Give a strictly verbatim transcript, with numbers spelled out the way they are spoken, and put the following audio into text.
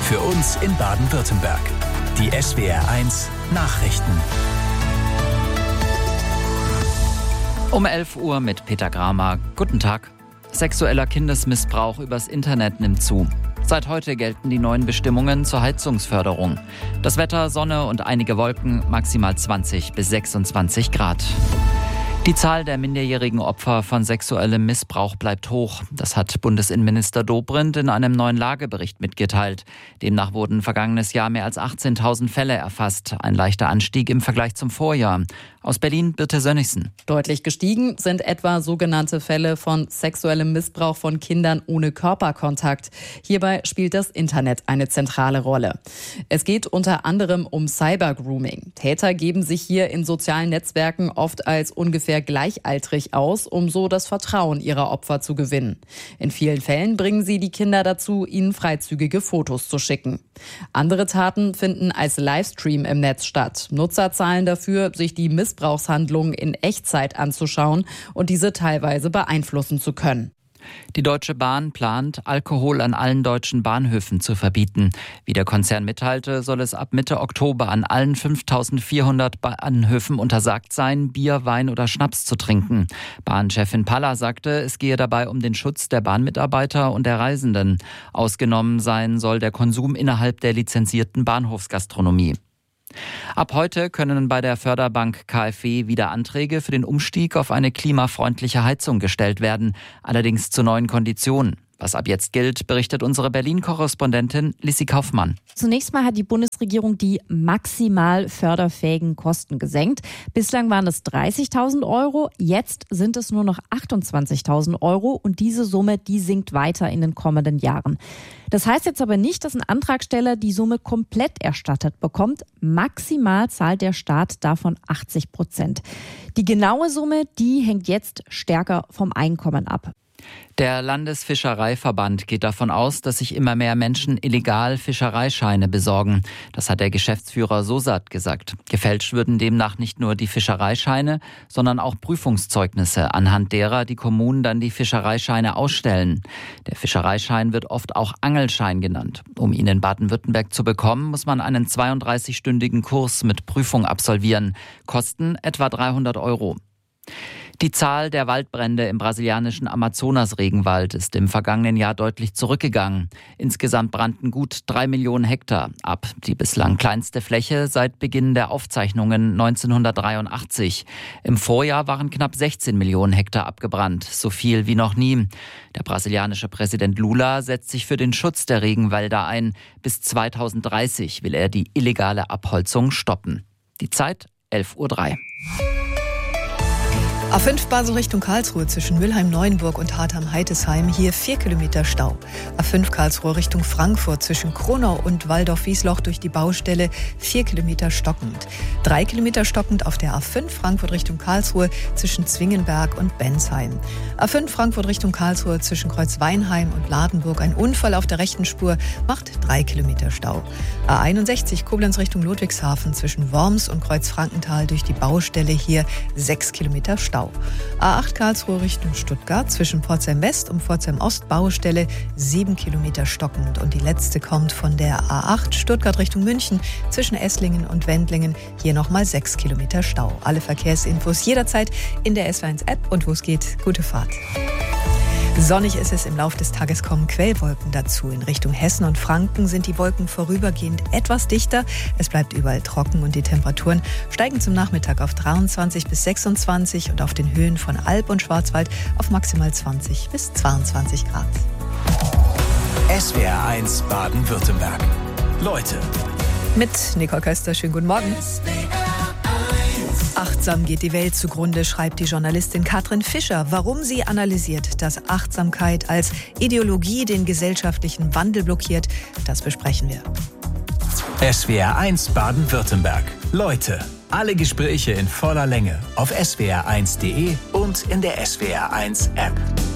Für uns in Baden-Württemberg. Die S W R eins Nachrichten. Um elf Uhr mit Peter Gramer. Guten Tag. Sexueller Kindesmissbrauch übers Internet nimmt zu. Seit heute gelten die neuen Bestimmungen zur Heizungsförderung. Das Wetter, Sonne und einige Wolken, maximal zwanzig bis sechsundzwanzig Grad. Die Zahl der minderjährigen Opfer von sexuellem Missbrauch bleibt hoch. Das hat Bundesinnenminister Dobrindt in einem neuen Lagebericht mitgeteilt. Demnach wurden vergangenes Jahr mehr als achtzehntausend Fälle erfasst. Ein leichter Anstieg im Vergleich zum Vorjahr. Aus Berlin, Birte Sönnigsen. Deutlich gestiegen sind etwa sogenannte Fälle von sexuellem Missbrauch von Kindern ohne Körperkontakt. Hierbei spielt das Internet eine zentrale Rolle. Es geht unter anderem um Cybergrooming. Täter geben sich hier in sozialen Netzwerken oft als ungefähr gleichaltrig aus, um so das Vertrauen ihrer Opfer zu gewinnen. In vielen Fällen bringen sie die Kinder dazu, ihnen freizügige Fotos zu schicken. Andere Taten finden als Livestream im Netz statt. Nutzer zahlen dafür, sich die Missbrauchshandlungen in Echtzeit anzuschauen und diese teilweise beeinflussen zu können. Die Deutsche Bahn plant, Alkohol an allen deutschen Bahnhöfen zu verbieten. Wie der Konzern mitteilte, soll es ab Mitte Oktober an allen fünftausendvierhundert Bahnhöfen untersagt sein, Bier, Wein oder Schnaps zu trinken. Bahnchefin Paller sagte, es gehe dabei um den Schutz der Bahnmitarbeiter und der Reisenden. Ausgenommen sein soll der Konsum innerhalb der lizenzierten Bahnhofsgastronomie. Ab heute können bei der Förderbank K f W wieder Anträge für den Umstieg auf eine klimafreundliche Heizung gestellt werden, allerdings zu neuen Konditionen. Was ab jetzt gilt, berichtet unsere Berlin-Korrespondentin Lissi Kaufmann. Zunächst mal hat die Bundesregierung die maximal förderfähigen Kosten gesenkt. Bislang waren es dreißigtausend Euro, jetzt sind es nur noch achtundzwanzigtausend Euro und diese Summe, die sinkt weiter in den kommenden Jahren. Das heißt jetzt aber nicht, dass ein Antragsteller die Summe komplett erstattet bekommt. Maximal zahlt der Staat davon achtzig Prozent. Die genaue Summe, die hängt jetzt stärker vom Einkommen ab. Der Landesfischereiverband geht davon aus, dass sich immer mehr Menschen illegal Fischereischeine besorgen. Das hat der Geschäftsführer Sosat gesagt. Gefälscht würden demnach nicht nur die Fischereischeine, sondern auch Prüfungszeugnisse, anhand derer die Kommunen dann die Fischereischeine ausstellen. Der Fischereischein wird oft auch Angelschein genannt. Um ihn in Baden-Württemberg zu bekommen, muss man einen zweiunddreißigstündigen Kurs mit Prüfung absolvieren. Kosten etwa dreihundert Euro. Die Zahl der Waldbrände im brasilianischen Amazonas-Regenwald ist im vergangenen Jahr deutlich zurückgegangen. Insgesamt brannten gut drei Millionen Hektar ab, die bislang kleinste Fläche seit Beginn der Aufzeichnungen neunzehnhundertdreiundachtzig. Im Vorjahr waren knapp sechzehn Millionen Hektar abgebrannt, so viel wie noch nie. Der brasilianische Präsident Lula setzt sich für den Schutz der Regenwälder ein. Bis zweitausenddreißig will er die illegale Abholzung stoppen. Die Zeit elf Uhr drei. A fünf Basel Richtung Karlsruhe zwischen Mülheim-Neuenburg und Hartheim-Heidesheim, hier vier Kilometer Stau. A fünf Karlsruhe Richtung Frankfurt zwischen Kronau und Waldorf-Wiesloch durch die Baustelle, vier Kilometer stockend. drei Kilometer stockend auf der A fünf Frankfurt Richtung Karlsruhe zwischen Zwingenberg und Bensheim. A fünf Frankfurt Richtung Karlsruhe zwischen Kreuzweinheim und Ladenburg. Ein Unfall auf der rechten Spur macht drei Kilometer Stau. A einundsechzig Koblenz Richtung Ludwigshafen zwischen Worms und Kreuzfrankenthal durch die Baustelle, hier sechs Kilometer Stau. A acht Karlsruhe Richtung Stuttgart zwischen Pforzheim West und Pforzheim Ost Baustelle, sieben Kilometer stockend. Und die letzte kommt von der A acht Stuttgart Richtung München zwischen Esslingen und Wendlingen, hier nochmal sechs Kilometer Stau. Alle Verkehrsinfos jederzeit in der S W R eins App und wo es geht, gute Fahrt. Sonnig ist es, im Laufe des Tages kommen Quellwolken dazu. In Richtung Hessen und Franken sind die Wolken vorübergehend etwas dichter. Es bleibt überall trocken und die Temperaturen steigen zum Nachmittag auf dreiundzwanzig bis sechsundzwanzig und auf den Höhen von Alb und Schwarzwald auf maximal zwanzig bis zweiundzwanzig Grad. S W R eins Baden-Württemberg. Leute. Mit Nicole Köster, schönen guten Morgen. Achtsam geht die Welt zugrunde, schreibt die Journalistin Katrin Fischer. Warum sie analysiert, dass Achtsamkeit als Ideologie den gesellschaftlichen Wandel blockiert, das besprechen wir. S W R eins Baden-Württemberg. Leute. Alle Gespräche in voller Länge auf S W R eins Punkt de und in der S W R eins App.